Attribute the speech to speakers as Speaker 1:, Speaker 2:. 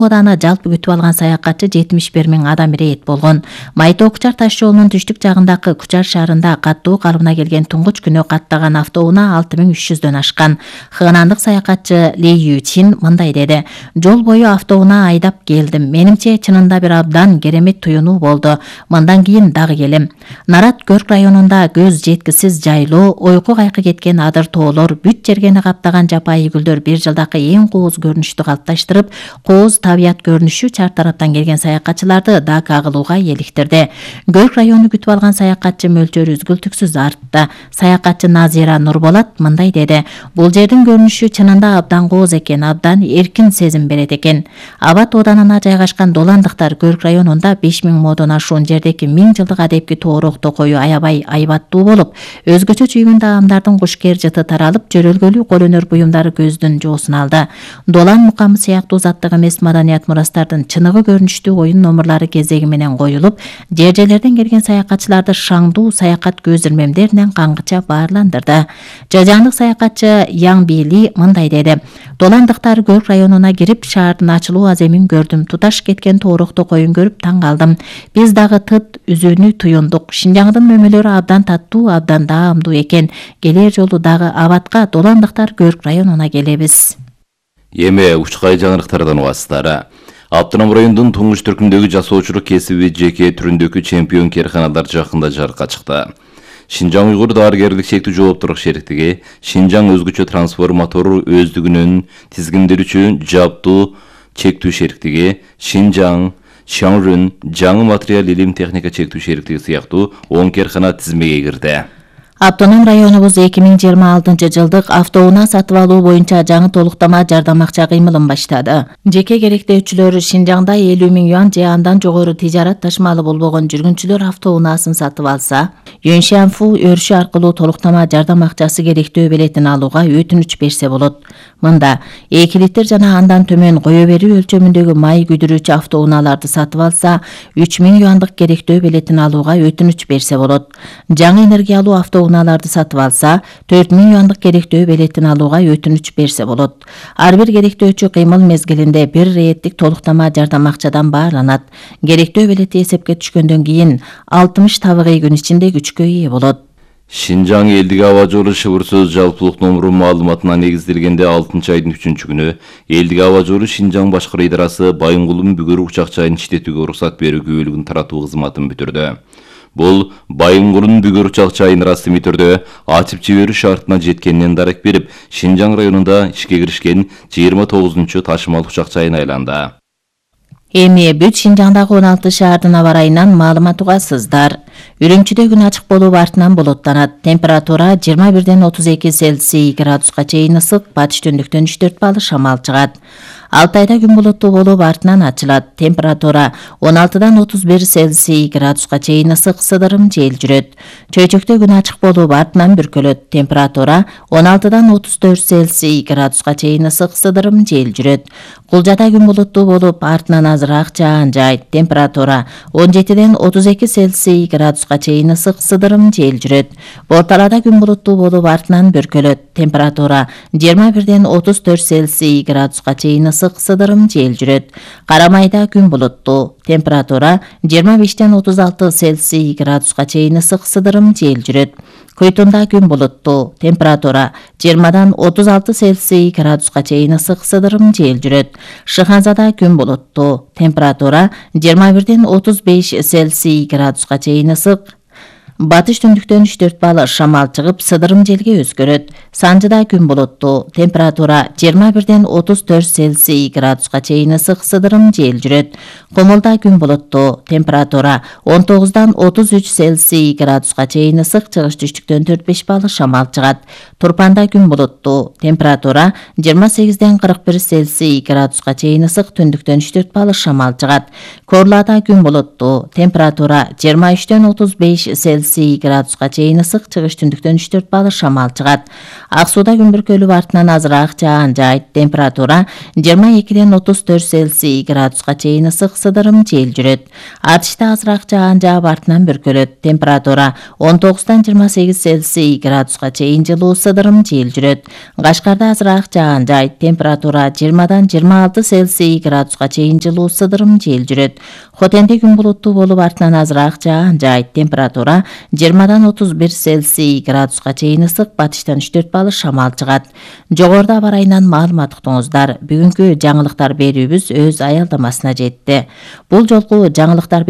Speaker 1: Ооданы жалпы күтүп алган саякатчы 71 000 адам ирет болгон. Майтоо-Кучар таш жолунун түштүк жагындагы Кучар шаарында каттуу калыбына келген туңгуч күнү каттаган автоунаа 6300дөн ашкан. Хыгынандык саякатчы Ли Ючин мындай деди: "Жол бою автоунаа айдап келдим. Менимче чынында бир абдан керемет туюнуу болду. Мындан кийин дагы келем." Нарат Көрк районунда көз жеткисиз жайлоо, ойку кайкы кеткен адыр тоолор, бүт жергени каптаган жапайы гүлдөр бир жылдакы эң кооз көрүнүштү калыпташтырып, кооз табият көрүнүшү чар тараптан келген саякатчыларды Дакка кылууга эликтирди. Көрк району күтүп алган саякатчы мөлчөрү үзгүлтүксүз артты. Саякатчы Назира Нурболат мындай деди: "Бул жердин көрүнүшү чынында абдан кооз экен, абдан эркин сезим берет экен." Абат Оданына жайгашкан Доландыктар Көрк районунда 5000 модон ашуун жердеки 1000 жылдык адепки тоорок токою аябай айбаттуу болуп, өзгөчө чүйгүн таамдардын кушкер жыты таралып, жөрөлгөлүү кол өнөр буюмдары көздүн жоосун алды. Долан мукамы сыяктуу заттык эмес маданият мурастардын чыныгы көрүнүштүү оюн номурлары кезеги менен коюлуп, жер-жерлерден келген саякатчыларды шаңдуу саякат көз ирмемдеринен каңгыча баарландырды. Жажандык саякатчы Яң Били мындай деди: "Доландыктар Көрк районуна кирип, шаардын ачылуу аземин көрдүм. Туташ кеткен тоорок токоюн көрүп таң калдым. Биз дагы тыт үзүүнү туюндук. Шинжаңдын мөмөлөрү абдан таттуу, абдан даамдуу экен. Келер жолу дагы Абатка Доландыктар Көрк районуна келебиз."
Speaker 2: Эми учкай жаңырыктардан угасыздар. Автоном райондун туңгуч түркүмдөгү жасоочулук кесиби жеке түрүндөгү чемпион керканалар жакында жарыкка чыкты. Шинжаң уйгур дарыгерлик шектүү жооптуулук шериктиги Шинжаң өзгөчө трансформатор өздүгүнүн тизгиндирүүчү жаптуу чектүү шериктиги Шинжаң Шаңрүн жаңы материал илим техника чектүү шериктиги сыяктуу 10 керкана тизмеге кирди.
Speaker 1: Автоном районубуз 2026 жылдык автоунаа сатып алуу боюнча жаңы толуктама жардам акча кыймылын баштады. Жеке керектөөчүлөр Шинжаңда 50 000 юан же андан жогору тижарат ташмалы болбогон жүргүнчүлөр автоунаасын сатып алса, Юншанфу өрүшү аркылуу толуктама жардам акчасы керектөө билетин алууга өтүнүч берсе болот. Мында 2 литр жана андан төмөн кое берүү өлчөмүндөгү май күйдүрүүчү автоунааларды сатып алса, 3000 юандык керектөө билетин алууга өтүнүч берсе болот. Жаңы энергиялуу автоунааларды сатып алса, 4000 юандык керектөө билетин алууга өтүнүч берсе болот. Ар бир керектөөчү кыймыл мезгилинде бир реттик толуктама жардам акчадан баарланат. Керектөө билети эсепке түшкөндөн кийин 60 табигый күн ичинде күчкө ээ болот.
Speaker 2: Шинжаң элдик аба жолу шыбыр-сөз жалпылык номуру маалыматына негизделгенде 6-айдын 3-күнү элдик аба жолу Шинжаң башкаруу идарасы Байынгулун Бүгөр учак жайын иштетүүгө уруксат берүү күбөлүгүн таратуу кызматын бүтүрдү. Бул Байынгулун Бүгөр учак жайын расмий түрдө ачып жиберүү шартына жеткенинен дарек берип, Шинжаң районунда ишке киришкен 29-чу ташымал учак жайына айланды.
Speaker 1: Эми бүт Шинжаңдагы 16 шаардын аба ырайынан маалымат угасыздар. Үрүмчүдө күн ачык болуп артынан булуттанат. Температура 21ден 32 Цельсий градуска чейин ысык, батыш түндүктөн 3-4 балл шамал чыгат. Алтайда күн булуттуу болуп артынан ачылат. Температура 16дан 31 Цельсий градуска чейин ысык, сыдырым жел жүрөт. Чөйчөктө күн ачык болуп артынан бүркөлөт. Температура 16дан 34 Цельсий градуска чейин ысык, сыдырым жел жүрөт. Кулжада күн булуттуу болуп артынан азыраак жаан жайт. Температура 17ден 32 Цельсий градуска чейин ысык, сыдырым жел жүрөт. Борталада күн булуттуу болуп артынан бүркөлөт. Температура 21ден 34 Цельсий градуска чейин ысык, сыдырым жел жүрөт. Карамайда күн булуттуу. Температура 25ден 36 Цельсий градуска чейин ысык, сыдырым жел жүрөт. Көйтүндө күн булуттуу. Температура 20дан 36 Цельсий градуска чейин ысык, сыдырым жел жүрөт. Шыханзада күн булуттуу. Температура 21ден 35 Цельсий градуска чейин ысык, батыш түндүктөн 3-4 балл шамал чыгып, сыдырым желге өзгөрөт. Санжыда күн булуттуу. Температура 21ден 34 Цельсий градуска чейин ысык, сыдырым жел жүрөт. Комулда күн булуттуу. Температура 19дан 33 Цельсий градуска чейин ысык, чыгыш түштүктөн 4-5 балл шамал чыгат. Турпанда күн булуттуу. Температура 28ден 41 Цельсий градуска чейин ысык, түндүктөн 3-4 балл шамал чыгат. Корлада күн булуттуу. Температура 23ден 35 Цельсий Цельсий градуска чейин ысык, чыгыш түндүктөн 3-4 балл шамал чыгат. Ак сууда күн бүркөлүп артынан азыраак жаан жаайт. Температура 22-ден 34 Цельсий градуска чейин ысык, сыдырым жел жүрөт. Атышта азыраак жаан жаап артынан бүркөлөт. Температура 19-дан 28 Цельсий градуска чейин жылуу, сыдырым жел жүрөт. Кашкарда азыраак жаан жаайт. Температура 20-дан 26 Цельсий градуска чейин жылуу, сыдырым жел жүрөт. Хотенде күн булуттуу болуп артынан азыраак жаан жаайт. Температура 20-дан 31 Цельсий градуска чейин ысык, батыштан 3-4 балл шамал чыгат. Жогоруда аба ырайынан маалымат уктуңуздар. Бүгүнкү жаңылыктар берүүбүз өз аялдамасына жетти. Бул жолку жаңылыктар